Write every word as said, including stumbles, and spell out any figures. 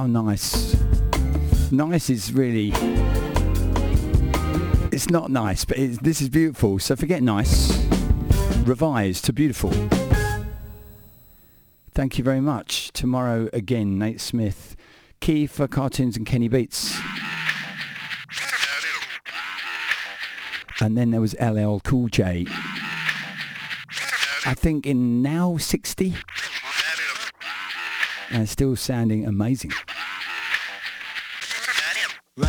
How nice. Nice is really... It's not nice, but it's, this is beautiful. So forget nice. Revise to beautiful. Thank you very much. Tomorrow again, Nate Smith. Key for Cartoons and Kenny Beats. And then there was L L Cool J. I think in now sixty. And still sounding amazing.